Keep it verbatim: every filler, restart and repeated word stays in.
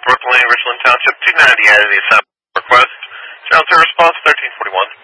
Brooklyn, Richland Township, two ninety out of the assignment request. Shelter response thirteen forty-one.